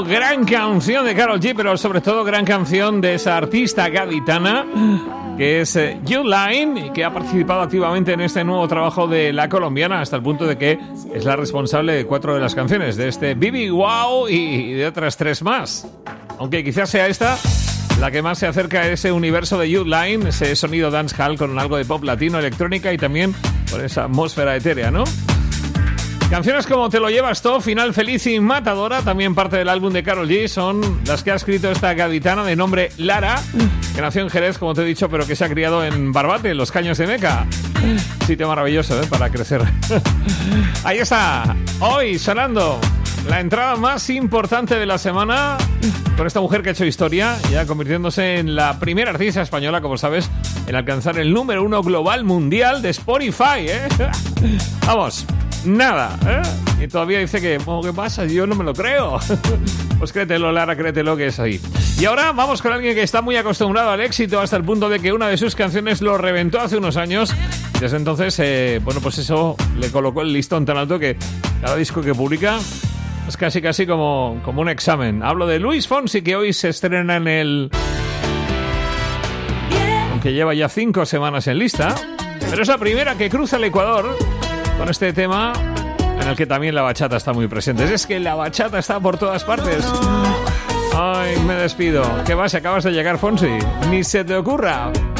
Wow, gran canción de Karol G, pero sobre todo gran canción de esa artista gaditana que es You Line, y que ha participado activamente en este nuevo trabajo de la colombiana, hasta el punto de que es la responsable de 4 de las canciones, de este Baby Wow y de otras 3 más. Aunque quizás sea esta la que más se acerca a ese universo de You Line, ese sonido dancehall con algo de pop latino, electrónica y también con esa atmósfera etérea, ¿no? Canciones como Te lo llevas todo, Final feliz y Matadora, también parte del álbum de Karol G, son las que ha escrito esta gaditana de nombre Lara, que nació en Jerez, como te he dicho, pero que se ha criado en Barbate, en los Caños de Meca. Sitio maravilloso, para crecer. Ahí está, hoy sonando la entrada más importante de la semana con esta mujer que ha hecho historia, ya convirtiéndose en la primera artista española, como sabes, en alcanzar el número 1 global mundial de Spotify, Vamos, nada, Y todavía dice que, ¿qué pasa? Yo no me lo creo. Pues créetelo, Lara, créetelo que es ahí. Y ahora vamos con alguien que está muy acostumbrado al éxito, hasta el punto de que una de sus canciones lo reventó hace unos años. Desde entonces, pues eso le colocó el listón tan alto que cada disco que publica es casi como un examen. Hablo de Luis Fonsi, que hoy se estrena en el... aunque lleva ya 5 semanas en lista, pero es la primera que cruza el Ecuador con este tema en el que también la bachata está muy presente. Es que la bachata está por todas partes. Ay, me despido. ¿Qué vas? Acabas de llegar, Fonsi. Ni se te ocurra.